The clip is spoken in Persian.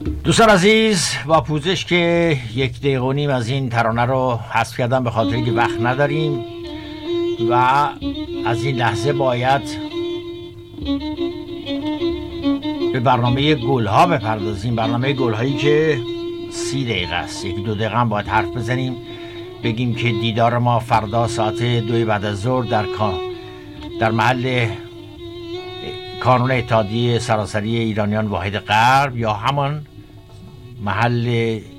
دوستان عزیز، با پوزش که 1.5 دقیقه از این ترانه رو حذف کردم به خاطر که وقت نداریم و از این لحظه باید به برنامه گلها بپردازیم. برنامه گلهایی که 30 دقیقه است. 1-2 دقیقه هم باید حرف بزنیم، بگیم که دیدار ما فردا ساعت 2 بعد از ظهر در محل کانون اتحادیه سراسری ایرانیان واحد غرب یا همان محل